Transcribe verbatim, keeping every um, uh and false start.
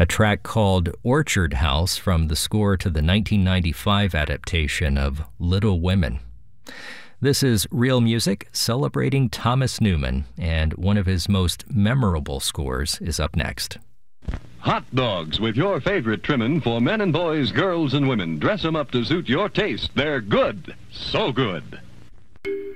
a track called Orchard House from the score to the nineteen ninety-five adaptation of Little Women. This is Real Music celebrating Thomas Newman, and one of his most memorable scores is up next. Hot dogs with your favorite trimmin' for men and boys, girls and women. Dress 'em up to suit your taste. They're good. So good.